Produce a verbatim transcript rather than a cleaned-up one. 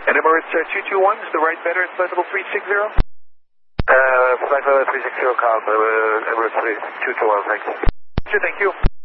And Emirates uh, two two one is the right better at flight level three six zero? Uh, flight level three six zero, Carl, uh, Emirates two two one, thanks. Sure, thank you.